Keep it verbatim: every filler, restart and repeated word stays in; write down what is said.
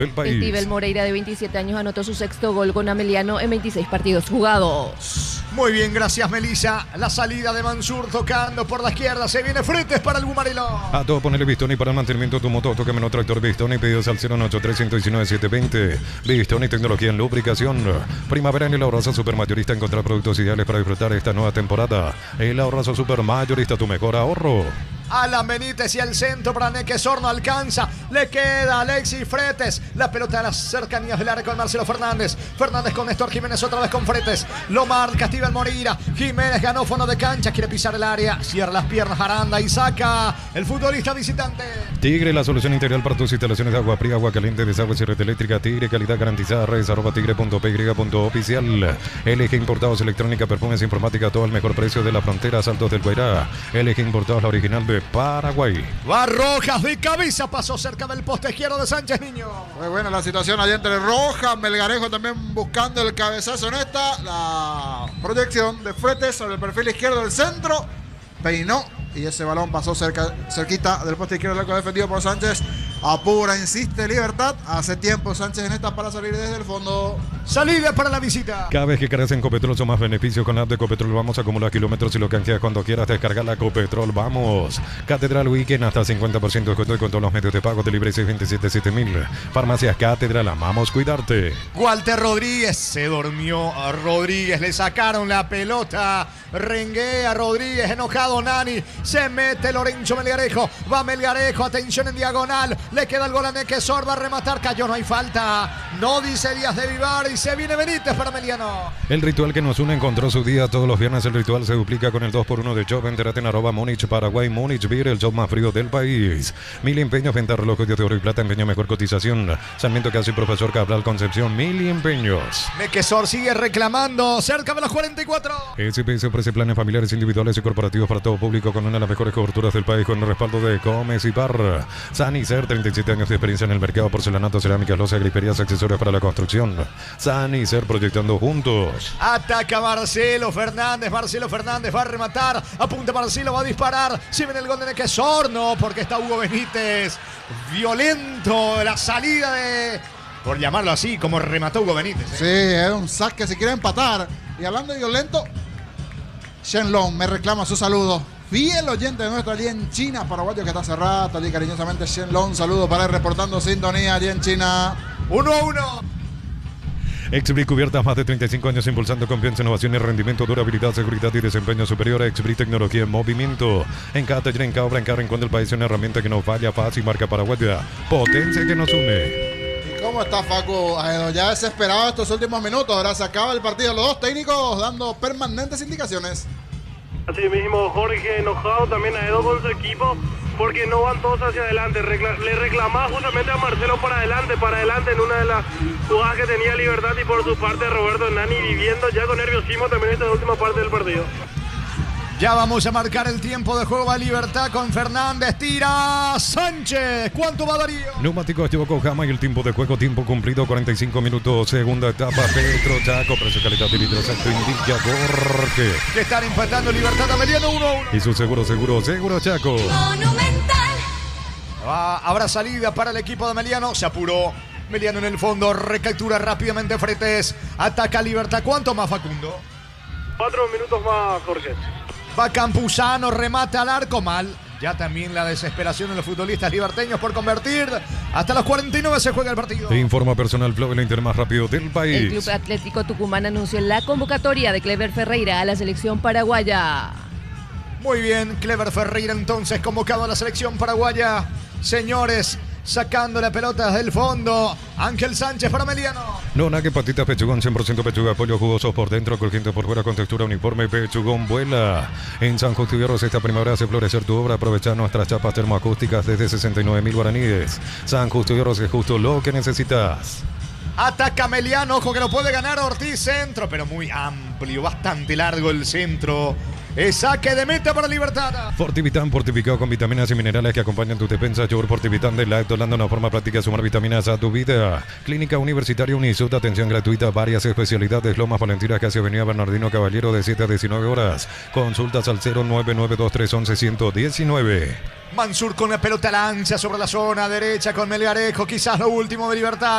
El país. Estíbal Moreira, de veintisiete años, anotó su sexto gol con Ameliano en veintiséis partidos jugados. Muy bien, gracias Melissa. La salida de Mansur tocando por la izquierda. Se viene Fretes para el Bumarelo. A todo ponerle Bistoni para el mantenimiento de tu moto. Toca menos tractor Bistoni. Pedidos al cero ocho tres uno nueve siete dos cero. Bistoni, tecnología en lubricación. Primavera en el Ahorrazo Supermayorista. Encontrar productos ideales para disfrutar esta nueva temporada. El Ahorrazo Supermayorista, tu mejor ahorro. Alan Benítez y el centro para Nequesor no alcanza. Le queda Alexis Fretes. La pelota de las cercanías del área con Marcelo Fernández. Fernández con Néstor Jiménez, otra vez con Fretes. Lo marca Estíbal Moreira. Jiménez ganó fondo de cancha. Quiere pisar el área. Cierra las piernas Aranda y saca el futbolista visitante. Tigre, la solución integral para tus instalaciones de agua fría, agua caliente, desagüe y red eléctrica. Tigre, calidad garantizada. Redes arroba tigre punto p y punto oficial. L G Importados, electrónica, perfumes, informática, todo al mejor precio de la frontera. Saltos del Guairá. L G Importados, la original de Paraguay. Va Rojas de cabeza, pasó cerca del poste izquierdo de Sánchez Niño. Muy buena la situación allá entre Rojas, Melgarejo también buscando el cabezazo en esta. La proyección de Fretes sobre el perfil izquierdo del centro. Peinó y ese balón pasó cerca, cerquita del poste izquierdo del arco defendido por Sánchez. Apura, insiste Libertad. Hace tiempo Sánchez en esta para salir desde el fondo. Salida para la visita. Cada vez que cargas en Copetrol son más beneficios. Con la app de Copetrol vamos a acumular kilómetros y lo canjeas cuando quieras. Descargar la Copetrol, vamos. Catedral Weekend hasta cincuenta por ciento de descuento con todos los medios de pago. Delivery seis dos siete siete mil. Farmacias Catedral, amamos cuidarte. Walter Rodríguez, se durmió a Rodríguez, le sacaron la pelota. Renguea Rodríguez, enojado Nani. Se mete Lorenzo Melgarejo. Va Melgarejo, atención en diagonal. Le queda el gol a Nequesor, va a rematar, cayó, no hay falta. No dice Díaz de Vivar y se viene Benítez para Meliano. El ritual que nos une encontró su día todos los viernes. El ritual se duplica con el dos por uno de Shop. Entérate en arroba Múnich, Paraguay. Múnich Beer, el shop más frío del país. Mil empeños, venta relojes de oro y plata, empeño mejor cotización. Sarmiento Casi, Profesor Cabral Concepción, mil empeños. Nequesor sigue reclamando cerca de los cuarenta y cuatro. S P S ofrece planes familiares, individuales y corporativos para todo público con una de las mejores coberturas del país, con el respaldo de Comes y Par. Sanicer, treinta y siete años de experiencia en el mercado, porcelanato, cerámicas, loza, griferías, accesorios para la construcción. Sanicer, proyectando juntos. Ataca Marcelo Fernández, Marcelo Fernández va a rematar, apunta Marcelo, va a disparar. Si viene el gol de Nequesor, no, porque está Hugo Benítez. Violento la salida de, por llamarlo así, como remató Hugo Benítez. ¿eh? Sí, es un saque, se quiere empatar. Y hablando de violento, Shenlong me reclama su saludo. Fiel oyente de nuestro allí en China, paraguayo que está hace rato, allí cariñosamente Shenlong, saludo para él reportando sintonía allí en China. uno a uno. Exbri Cubiertas, más de treinta y cinco años impulsando confianza, innovación y rendimiento, durabilidad, seguridad y desempeño superior. Exbri, tecnología en movimiento. En cada taller, en cada obra, en cada rincón del país, una herramienta que no falla, fácil, marca paraguaya. Potencia que nos une. ¿Y cómo está Facu? Ya desesperado estos últimos minutos. Ahora se acaba el partido. Los dos técnicos dando permanentes indicaciones. Así mismo, Jorge enojado también a Edo con su equipo porque no van todos hacia adelante. Recla le reclamaba justamente a Marcelo para adelante, para adelante en una de las jugadas que tenía Libertad, y por su parte Roberto Nani viviendo ya con nerviosismo también esta última parte del partido. Ya vamos a marcar el tiempo de juego a Libertad con Fernández. Tira Sánchez. ¿Cuánto va Darío? Neumático llevó Cojama y el tiempo de juego, tiempo cumplido, cuarenta y cinco minutos. Segunda etapa, Petro Chaco, precio, calidad y litro exacto, indica Jorge. Que están empatando Libertad a Meliano uno a uno. Y su seguro, seguro, seguro Chaco. Monumental. Ah, habrá salida para el equipo de Meliano. Se apuró. Meliano en el fondo. Recaptura rápidamente Fretes. Ataca Libertad. ¿Cuánto más, Facundo? Cuatro minutos más, Jorge. Va Campuzano, remate al arco, mal. Ya también la desesperación de los futbolistas liberteños por convertir. Hasta los cuarenta y nueve se juega el partido. Informa Personal Flow, el Inter más rápido del país. El Club Atlético Tucumán anunció la convocatoria de Clever Ferreira a la selección paraguaya. Muy bien, Clever Ferreira entonces convocado a la selección paraguaya. Señores, sacando la pelota desde el fondo. Ángel Sánchez para Meliano. Nona, que patitas pechugón, cien por ciento pechuga, pollo jugoso por dentro, crujiente por fuera, con textura uniforme, pechugón vuela. En San Justo Hierros esta primavera hace florecer tu obra. Aprovechar nuestras chapas termoacústicas desde sesenta y nueve mil guaraníes. San Justo Hierros es justo lo que necesitas. Ataca Meliano, ojo que lo puede ganar Ortiz, centro, pero muy amplio, bastante largo el centro Es saque de meta para Libertad. Fortivitán, fortificado con vitaminas y minerales que acompañan tu defensa. Yogur Fortivitán de Lactolanda, una forma práctica de sumar vitaminas a tu vida. Clínica Universitaria Unisud, atención gratuita, varias especialidades. Lomas Valentinas, casi Avenida Bernardino Caballero, de siete a diecinueve horas. Consultas al cero nueve nueve dos tres once ciento diecinueve. Mansur con la pelota lanza sobre la zona derecha con Melgarejo. Quizás lo último de Libertad.